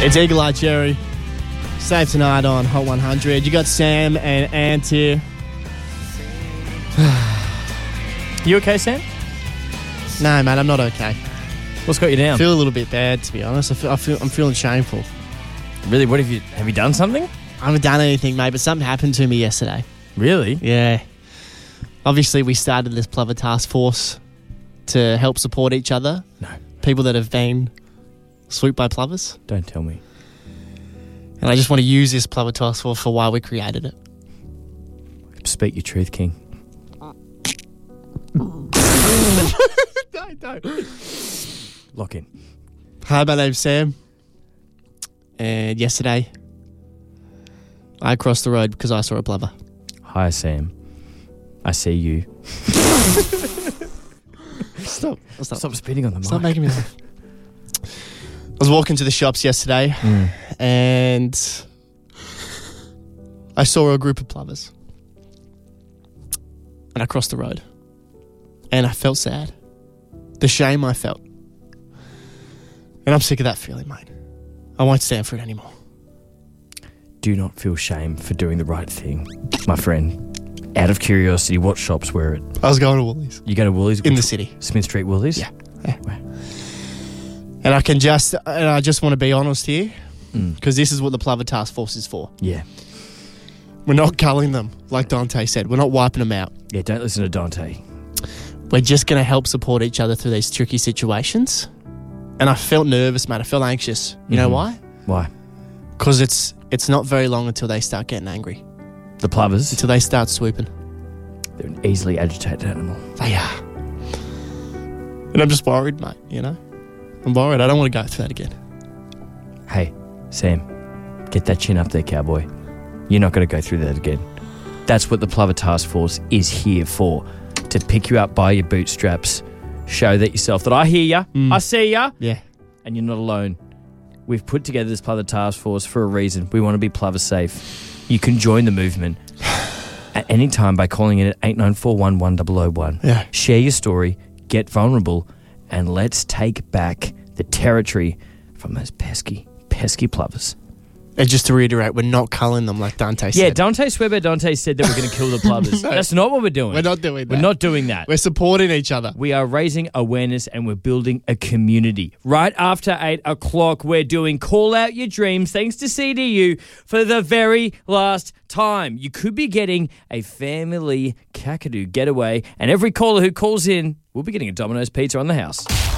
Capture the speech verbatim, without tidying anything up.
It's Eagle Eye Cherry. Save tonight on Hot one hundred. You got Sam and Ant here. You okay, Sam? No, mate, I'm not okay. What's got you down? I feel a little bit bad, to be honest. I feel, I feel, I'm feeling shameful. Really? What have you... Have you done something? I haven't done anything, mate, but something happened to me yesterday. Really? Yeah. Obviously, we started this Plover Task Force to help support each other. No. People that have been swooped by plovers. Don't tell me. And I just want to use this Plover Task Force for why we created it. Speak your truth, King. No, don't. Lock in. Hi, my name's Sam. And yesterday, I crossed the road because I saw a plover. Hi, Sam. I see you. Stop. Stop. Stop spitting on the mic. Stop making me laugh. I was walking to the shops yesterday Mm. and I saw a group of plovers. And I crossed the road. And I felt sad. The shame I felt. And I'm sick of that feeling, mate. I won't stand for it anymore. Do not feel shame for doing the right thing, my friend. Out of curiosity, what shops were it? I was going to Woolies. You go to Woolies? In the city. Smith Street Woolies? Yeah. yeah. Wow. And I can just, and I just want to be honest here, Mm. because this is what the Plover Task Force is for. Yeah. We're not culling them, like Dante said. We're not wiping them out. Yeah, don't listen to Dante. We're just going to help support each other through these tricky situations. And I felt nervous, mate. I felt anxious. You know Mhm. why? Why? Because it's it's not very long until they start getting angry. The plovers? Until they start swooping. They're an easily agitated animal. They are. And I'm just worried, mate, you know? I'm worried. I don't want to go through that again. Hey, Sam, get that chin up there, cowboy. You're not going to go through that again. That's what the Plover Task Force is here for. To pick you up by your bootstraps, show that yourself that I hear ya, Mm. I see ya, Yeah. and you're not alone. We've put together this Plover Task Force for a reason. We want to be plover safe. You can join the movement at any time by calling in at eight nine four one one zero zero one. Yeah. Share your story, get vulnerable, and let's take back the territory from those pesky, pesky plovers. And just to reiterate, we're not culling them like Dante said. Yeah, Dante Sweber Dante said that we're going to kill the plovers. No. That's not what we're doing. We're not doing that. We're not doing that. We're supporting each other. We are raising awareness and we're building a community. Right after eight o'clock, we're doing Call Out Your Dreams, thanks to C D U, for the very last time. You could be getting a family Kakadu getaway, and every caller who calls in will be getting a Domino's pizza on the house.